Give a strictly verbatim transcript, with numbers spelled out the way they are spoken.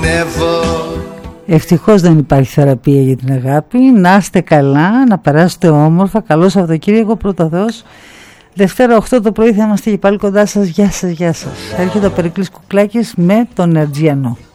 Ευτυχώς δεν υπάρχει θεραπεία για την αγάπη. Να είστε καλά, να περάσετε όμορφα. Καλό Σαββατοκύριακο, πρώτα Θεός. Δευτέρα οκτώ το πρωί θα είμαστε και πάλι κοντά σας. Γεια σας, γεια σας. Έρχεται ο Περικλής Κουκλάκης με τον Ερτζιανό.